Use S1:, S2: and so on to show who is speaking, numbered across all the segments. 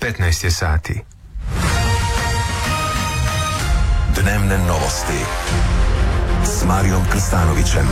S1: 15 je sati.
S2: Dnevne novosti s Marijom Krstanovićem.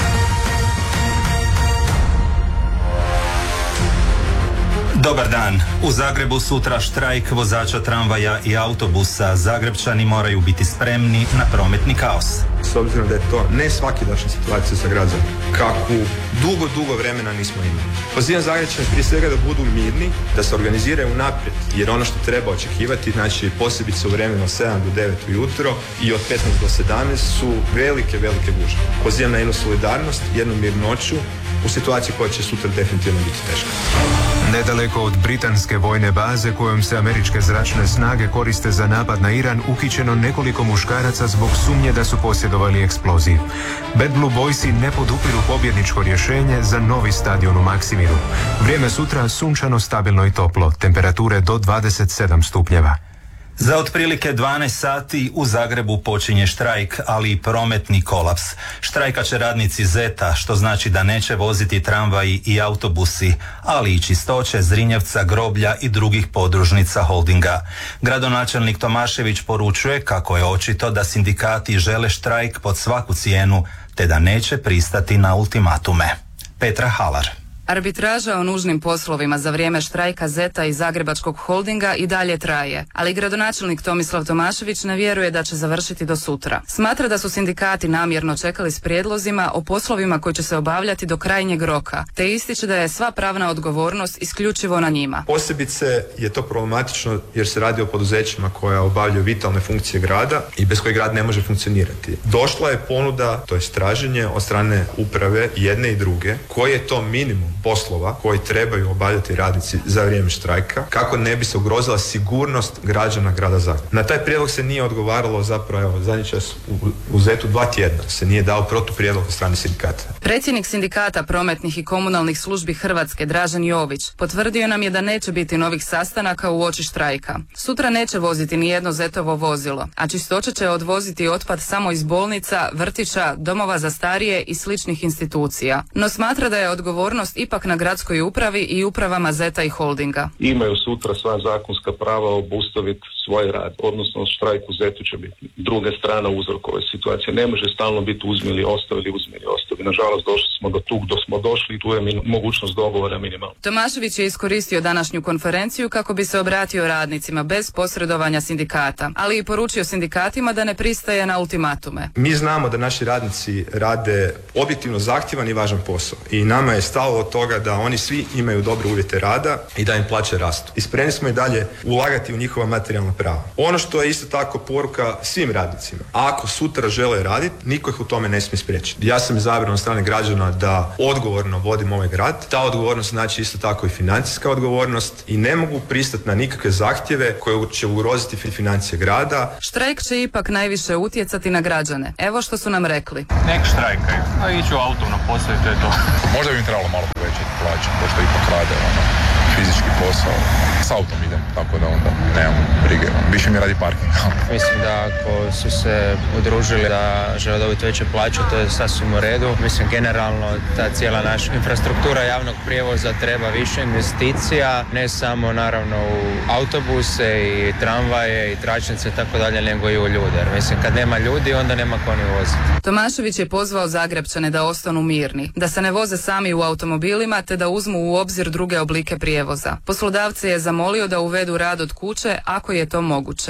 S3: Dobar dan. U Zagrebu sutra štrajk vozača tramvaja i autobusa. Zagrebčani moraju biti spremni na prometni kaos.
S4: S obzirom da je to ne svakidašnja situacija sa građanima, kakvu dugo vremena nismo imali. Pozivam Zagrebčane prije svega da budu mirni, da se organiziraju naprijed, jer ono što treba očekivati, znači posebice u vremenu od 7 do 9 ujutro i od 15 do 17 su velike gužve. Pozivam na jednu solidarnost, jednu mirnoću u situaciji koja će sutra definitivno biti teška.
S1: Nedaleko od britanske vojne baze kojom se američke zračne snage koriste za napad na Iran, uhićeno nekoliko muškaraca zbog sumnje da su posjedovali eksploziv. Bad Blue Boysi ne podupiru pobjedničko rješenje za novi stadion u Maksimiru. Vrijeme sutra sunčano, stabilno i toplo, temperature do 27 stupnjeva.
S3: Za otprilike 12 sati u Zagrebu počinje štrajk, ali i prometni kolaps. Štrajkat će radnici ZET-a, što znači da neće voziti tramvaji i autobusi, ali i Čistoće, Zrinjevca, Groblja i drugih podružnica holdinga. Gradonačelnik Tomašević poručuje kako je očito da sindikati žele štrajk pod svaku cijenu, te da neće pristati na ultimatume. Petra Halar.
S5: Arbitraža o nužnim poslovima za vrijeme štrajka ZET-a i Zagrebačkog holdinga i dalje traje, ali gradonačelnik Tomislav Tomašević ne vjeruje da će završiti do sutra. Smatra da su sindikati namjerno čekali s prijedlozima o poslovima koji će se obavljati do krajnjeg roka, te ističe da je sva pravna odgovornost isključivo na njima.
S4: Posebice je to problematično jer se radi o poduzećima koja obavljaju vitalne funkcije grada i bez kojeg grad ne može funkcionirati. Došla je ponuda, to je traženje od strane uprave jedne i druge, koji je to minimum poslova koji trebaju obavljati radnici za vrijeme štrajka, kako ne bi se ugrozila sigurnost građana grada Zagreba. Na taj prijedlog se nije odgovaralo zapravo, zadnji čas u ZET-u 2 tjedna se nije dao protuprijedlog od strane sindikata.
S5: Predsjednik sindikata prometnih i komunalnih službi Hrvatske, Dražen Jović, potvrdio nam je da neće biti novih sastanaka uoči štrajka. Sutra neće voziti ni jedno ZET-ovo vozilo, a Čistoće će odvoziti otpad samo iz bolnica, vrtića, domova za starije i sličnih institucija. No smatra da je odgovornost ipak na gradskoj upravi i upravama ZET-a i holdinga.
S6: Imaju sutra sva zakonska prava obustaviti svoj rad, odnosno štrajk u ZET-u će biti druga strana uzrokove situacije. Ne može stalno biti uzmi ili ostavi. Nažalost, došli smo do tug, smo došli i tu je mogućnost dogovora minimalna.
S5: Tomašević je iskoristio današnju konferenciju kako bi se obratio radnicima bez posredovanja sindikata, ali i poručio sindikatima da ne pristaje na ultimatume.
S4: Mi znamo da naši radnici rade objektivno zahtjevan i važan posao i nama je stalo od toga da oni svi imaju dobre uvjete rada i da im plaće rastu. I spremni smo i dalje ulagati u njihova materijalna prava. Ono što je isto tako poruka svim radnicima. Ako sutra žele raditi, niko ih u tome ne smije spriječiti. Ja sam izabran od strane građana da odgovorno vodim ovaj grad. Ta odgovornost znači isto tako i financijska odgovornost i ne mogu pristati na nikakve zahtjeve koje će ugroziti financije grada.
S5: Štrajk će ipak najviše utjecati na građane. Evo što su nam rekli.
S7: Nek štrajkaju, a iću autom na posao i to je to.
S8: Možda bi im trebalo malo povećati plaće, pošto ipak rade fizički posao. S autom idem, tako da onda nemam brige. Više mi radi parking.
S9: Mislim da ako su se udružili da žele dobiti veće plaće, to je sasvim u redu. Mislim generalno ta cijela naša infrastruktura javnog prijevoza treba više investicija, ne samo naravno u autobuse i tramvaje i tračnice tako dalje, nego i u ljude. Jer mislim kad nema ljudi onda nema ko ni voziti.
S5: Tomašević je pozvao Zagrepčane da ostanu mirni, da se ne voze sami u automobilima te da uzmu u obzir druge oblike prijevoza. Poslodavce je zamolio da uvedu rad od kuće ako je to moguće.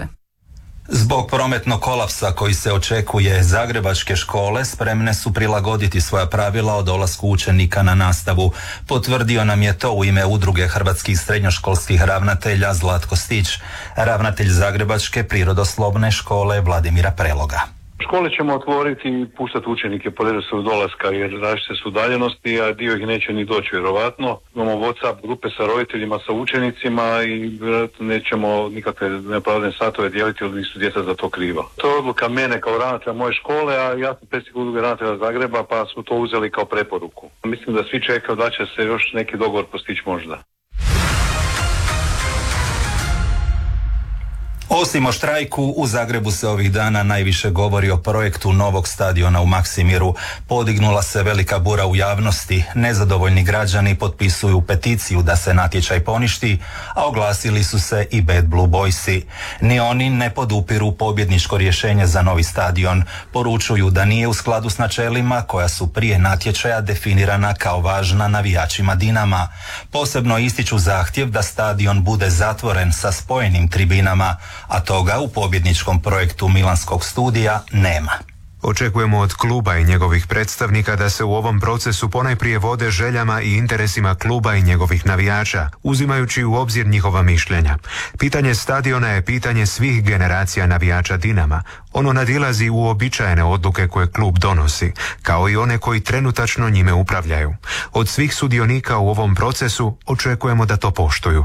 S3: Zbog prometnog kolapsa koji se očekuje, zagrebačke škole spremne su prilagoditi svoja pravila o dolasku učenika na nastavu. Potvrdio nam je to u ime Udruge hrvatskih srednjoškolskih ravnatelja Zlatko Stić, ravnatelj Zagrebačke prirodoslovne škole Vladimira Preloga.
S10: Škole ćemo otvoriti i puštati učenike po redoslijedu dolaska jer različite su udaljenosti, a dio ih neće ni doći vjerovatno. Imamo WhatsApp grupe sa roditeljima, sa učenicima i vjerojatno nećemo nikakve neopravdane satove dijeliti jer nisu djeca za to kriva. To je odluka mene kao ravnatelja moje škole, a ja sam predsjednik Udruge ravnatelja Zagreba pa smo to uzeli kao preporuku. Mislim da svi čekaju da će se još neki dogovor postići možda.
S3: Osim o štrajku, u Zagrebu se ovih dana najviše govori o projektu novog stadiona u Maksimiru. Podignula se velika bura u javnosti. Nezadovoljni građani potpisuju peticiju da se natječaj poništi, a oglasili su se i Bad Blue Boysi. Ni oni ne podupiru pobjedničko rješenje za novi stadion. Poručuju da nije u skladu s načelima koja su prije natječaja definirana kao važna navijačima Dinama. Posebno ističu zahtjev da stadion bude zatvoren sa spojenim tribinama, a toga u pobjedničkom projektu Milanskog studija nema.
S1: Očekujemo od kluba i njegovih predstavnika da se u ovom procesu ponajprije vode željama i interesima kluba i njegovih navijača, uzimajući u obzir njihova mišljenja. Pitanje stadiona je pitanje svih generacija navijača Dinama. Ono nadilazi uobičajene odluke koje klub donosi, kao i one koji trenutačno njime upravljaju. Od svih sudionika u ovom procesu očekujemo da to poštuju.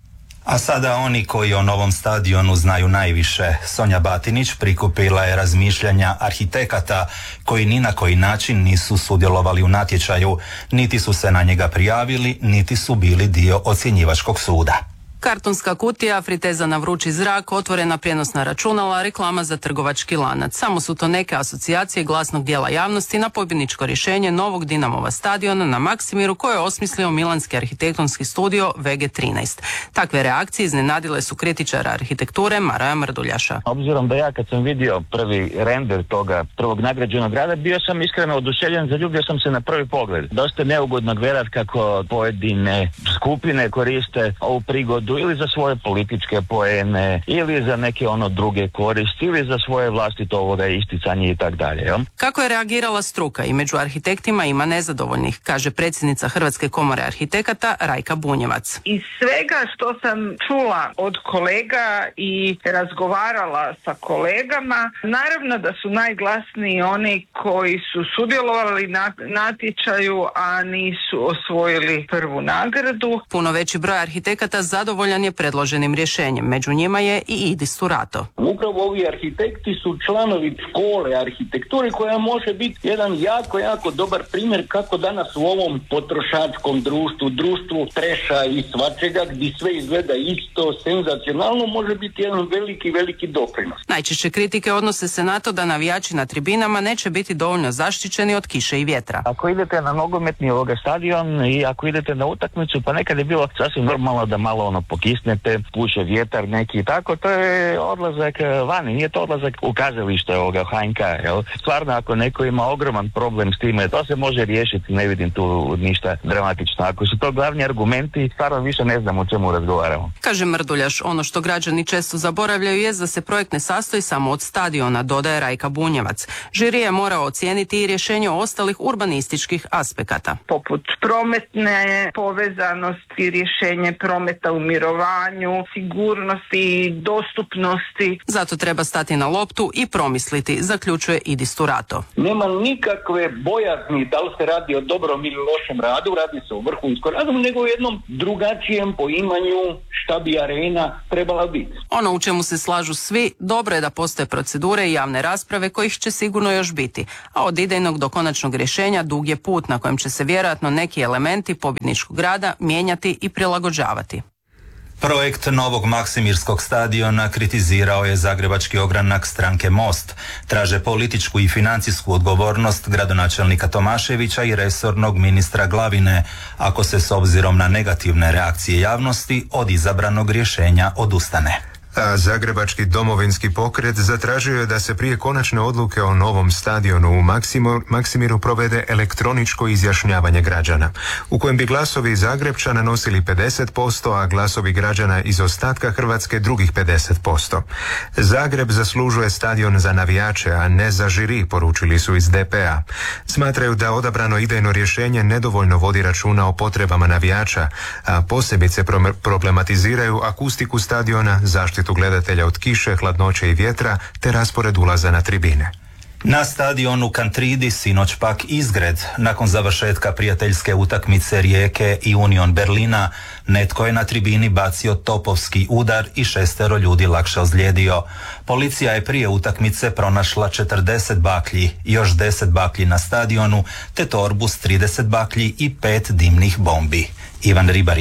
S3: A sada oni koji o novom stadionu znaju najviše. Sonja Batinić prikupila je razmišljanja arhitekata koji ni na koji način nisu sudjelovali u natječaju, niti su se na njega prijavili, niti su bili dio ocjenjivačkog suda.
S11: Kartonska kutija, friteza na vrući zrak, otvorena prijenosna računala, reklama za trgovački lanac. Samo su to neke asocijacije glasnog dijela javnosti na pobjedničko rješenje novog Dinamova stadiona na Maksimiru koje je osmislio milanski arhitektonski studio VG13. Takve reakcije iznenadile su kritičara arhitekture Maraja Mrduljaša.
S12: Obzirom da ja kad sam vidio prvi render toga prvog nagrađenog rada, bio sam iskreno oduševljen, zaljubio sam se na prvi pogled. Dosta neugodno gledat kako pojedine skupine koriste ovu prigodu ili za svoje političke poene, ili za neke druge koristi, ili za svoje vlastito isticanje i tak dalje.
S11: Kako je reagirala struka? I među arhitektima ima nezadovoljnih, kaže predsjednica Hrvatske komore arhitekata Rajka Bunjevac.
S13: Iz svega što sam čula od kolega i razgovarala sa kolegama, naravno da su najglasniji oni koji su sudjelovali na natječaju, a nisu osvojili prvu nagradu.
S11: Puno veći broj arhitekata zadovoljan je predloženim rješenjem. Među njima je i Idis Turato.
S14: Upravo ovi arhitekti su članovi škole arhitekture koja može biti jedan jako dobar primjer kako danas u ovom potrošačkom društvu treša i svačega gdje sve izgleda isto, senzacionalno, može biti jedan veliki doprinos.
S11: Najčešće kritike odnose se na to da navijači na tribinama neće biti dovoljno zaštićeni od kiše i vjetra.
S12: Ako idete na nogometni stadion i ako idete na utakmicu, pa nekad je bilo sasvim normalno da malo pokisnete, puše vjetar neki i tako, to je odlazak vani, nije to odlazak u kazalište HNK, jel? Stvarno, ako neko ima ogroman problem s time, to se može riješiti, ne vidim tu ništa dramatično. Ako su to glavni argumenti, stvarno više ne znam o čemu razgovaramo.
S11: Kaže Mrduljaš, ono što građani često zaboravljaju je da se projekt ne sastoji samo od stadiona, dodaje Rajka Bunjevac. Žiri je morao ocijeniti i rješenje ostalih urbanističkih aspekata.
S13: Poput prometne povezanosti, rješenje prometa u mirovanju, sigurnosti, dostupnosti.
S11: Zato treba stati na loptu i promisliti, zaključuje Idis Turato.
S14: Nema nikakve bojazni da li se radi o dobrom ili lošem radu, radi se o vrhunskom radu, nego o jednom drugačijem poimanju šta bi arena trebala biti.
S11: Ono u čemu se slažu svi, dobro je da postoje procedure i javne rasprave kojih će sigurno još biti, a od idejnog do konačnog rješenja dug je put na kojem će se vjerojatno neki elementi pobjedničkog rada mijenjati i prilagođavati.
S3: Projekt novog Maksimirskog stadiona kritizirao je zagrebački ogranak stranke Most. Traže političku i financijsku odgovornost gradonačelnika Tomaševića i resornog ministra Glavine, ako se s obzirom na negativne reakcije javnosti od izabranog rješenja odustane.
S1: A Zagrebački domovinski pokret zatražio je da se prije konačne odluke o novom stadionu u Maksimiru provede elektroničko izjašnjavanje građana, u kojem bi glasovi Zagrebčana nosili 50%, a glasovi građana iz ostatka Hrvatske drugih 50%. Zagreb zaslužuje stadion za navijače, a ne za žiri, poručili su iz DP-a. Smatraju da odabrano idejno rješenje nedovoljno vodi računa o potrebama navijača, a posebice problematiziraju akustiku stadiona, zaštitu gledatelja od kiše, hladnoće i vjetra, te raspored ulaza na tribine.
S3: Na stadionu Kantridi sinoć pak izgred. Nakon završetka prijateljske utakmice Rijeke i Union Berlina, netko je na tribini bacio topovski udar i 6 ljudi lakše ozlijedio. Policija je prije utakmice pronašla 40 baklji, još 10 baklji na stadionu, te torbu s 30 baklji i 5 dimnih bombi. Ivan Ribarić.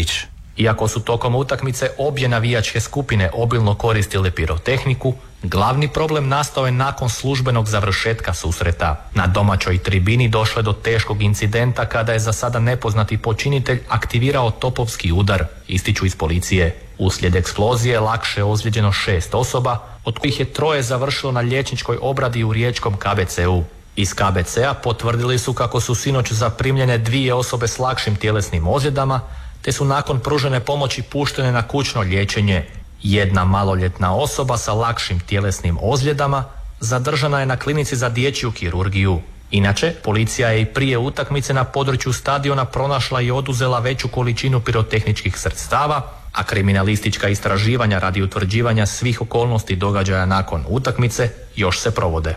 S15: Iako su tokom utakmice obje navijačke skupine obilno koristile pirotehniku, glavni problem nastao je nakon službenog završetka susreta. Na domaćoj tribini došlo je do teškog incidenta kada je za sada nepoznati počinitelj aktivirao topovski udar, ističu iz policije. Uslijed eksplozije lakše je ozlijeđeno 6 osoba, od kojih je 3 završilo na liječničkoj obradi u riječkom KBC-u. Iz KBC-a potvrdili su kako su sinoć zaprimljene 2 osobe s lakšim tjelesnim ozljedama, te su nakon pružene pomoći puštene na kućno liječenje. Jedna maloljetna osoba sa lakšim tjelesnim ozljedama zadržana je na klinici za dječju kirurgiju. Inače, policija je i prije utakmice na području stadiona pronašla i oduzela veću količinu pirotehničkih sredstava, a kriminalistička istraživanja radi utvrđivanja svih okolnosti događaja nakon utakmice još se provode.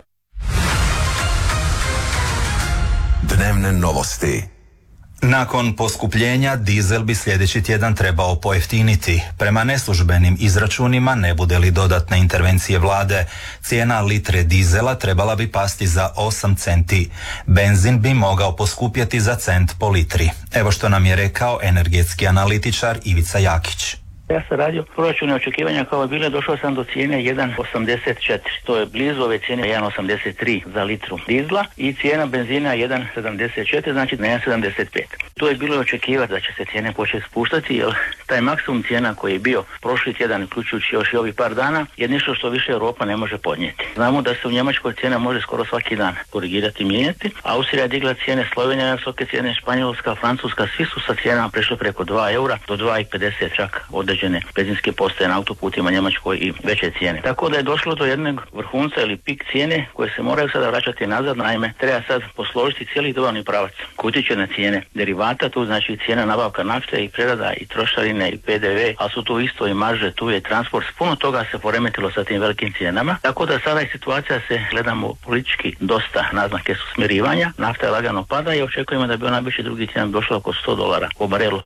S2: Dnevne novosti.
S3: Nakon poskupljenja dizel bi sljedeći tjedan trebao pojeftiniti. Prema neslužbenim izračunima, ne bude li dodatne intervencije vlade, cijena litre dizela trebala bi pasti za 8 centi. Benzin bi mogao poskupjeti za cent po litri. Evo što nam je rekao energetski analitičar Ivica Jakić.
S16: Ja sam radio proračune očekivanja kao bile, došao sam do cijene 1,84. To je blizu ove cijene 1,83 za litru dizla i cijena benzina 1,74, znači na 1,75. Tu je bilo očekivati da će se cijene početi spuštati, jer taj maksimum cijena koji je bio prošli tjedan, uključujući još i ovih par dana, je nešto što više Europa ne može podnijeti. Znamo da se u Njemačkoj cijena može skoro svaki dan korigirati i mijenjati. Austrija digla cijene, Slovenija na visoke cijene, Španjolska, Francuska, svi su sa cijenama prešli preko 2 eura do 2,50 čak određene benzinske postaje na autoputima Njemačkoj i veće cijene. Tako da je došlo do jednog vrhunca ili pik cijene koje se moraju sada vraćati nazad. Naime, treba sad posložiti cijeli dobavni pravac koji utječe na cijene derivata, tu znači cijena nabavka nafte i prerada i trošarine i PDV, a su tu isto i marže, tu je transport. Puno toga se poremetilo sa tim velikim cijenama. Tako da sada je situacija, se gledamo politički, dosta naznake su smirivanja. Nafta je lagano pada i očekujemo da bi ona već drugi tjedan došla oko $100 po barelu.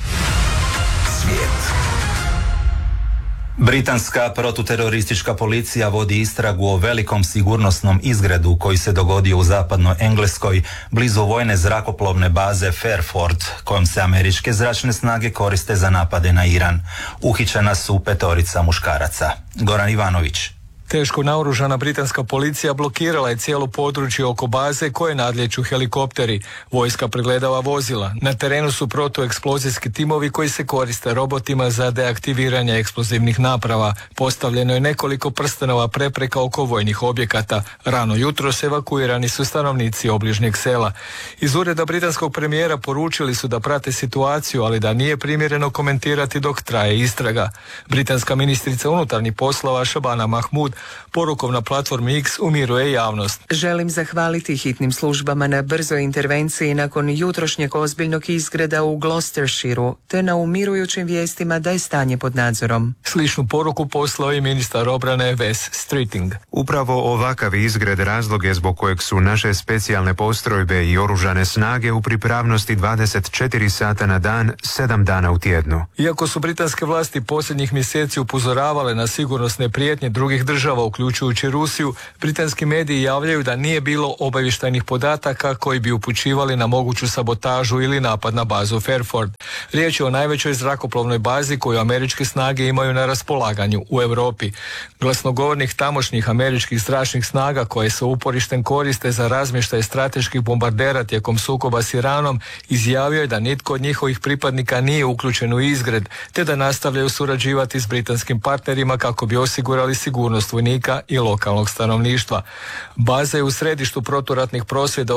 S3: Britanska protuteroristička policija vodi istragu o velikom sigurnosnom izgredu koji se dogodio u zapadnoj Engleskoj blizu vojne zrakoplovne baze Fairford, kojom se američke zračne snage koriste za napade na Iran. Uhićena su 5 muškaraca. Goran Ivanović.
S17: Teško naoružana britanska policija blokirala je cijelo područje oko baze koje nadlijeću helikopteri. Vojska pregledava vozila. Na terenu su protueksplozijski timovi koji se koriste robotima za deaktiviranje eksplozivnih naprava. Postavljeno je nekoliko prstenova prepreka oko vojnih objekata. Rano jutros evakuirani su stanovnici obližnjeg sela. Iz ureda britanskog premijera poručili su da prate situaciju, ali da nije primjereno komentirati dok traje istraga. Britanska ministrica unutarnjih poslova Shabana Mahmood porukom na platformi X umiruje javnost.
S18: Želim zahvaliti hitnim službama na brzoj intervenciji nakon jutrošnjeg ozbiljnog izgreda u Gloucestershireu, te na umirujućim vijestima da je stanje pod nadzorom.
S17: Sličnu poruku poslao i ministar obrane Wes Streeting.
S1: Upravo ovakav izgred razlog je zbog kojeg su naše specijalne postrojbe i oružane snage u pripravnosti 24 sata na dan, 7 dana u tjednu.
S17: Iako su britanske vlasti posljednjih mjeseci upozoravale na sigurnosne prijetnje drugih država, uključujući Rusiju, britanski mediji javljaju da nije bilo obavještajnih podataka koji bi upućivali na moguću sabotažu ili napad na bazu Fairford. Riječ je o najvećoj zrakoplovnoj bazi koju američke snage imaju na raspolaganju u Europi. Glasnogovornik tamošnjih američkih zračnih snaga koje se uporištem koriste za razmještaj strateških bombardera tijekom sukoba s Iranom izjavio je da nitko od njihovih pripadnika nije uključen u izgred, te da nastavljaju surađivati s britanskim partnerima kako bi osigurali sigurnost vojnika i lokalnog stanovništva. Baza je u središtu proturatnih prosvjeda